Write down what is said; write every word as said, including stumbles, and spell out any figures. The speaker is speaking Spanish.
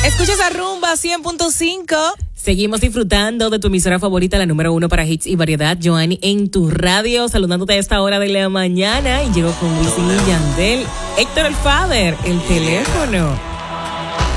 Escuchas a Rumba cien punto cinco. Seguimos disfrutando de tu emisora favorita, la número uno para hits y variedad, Joanny, en tu radio, saludándote a esta hora de la mañana. Y llego con Wisin y Yandel. Héctor el Father, el teléfono.